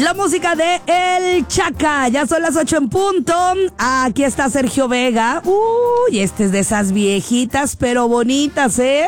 La música de El Chaca. Ya son las 8 en punto. Aquí está Sergio Vega. Uy, este es de esas viejitas, pero bonitas, ¿eh?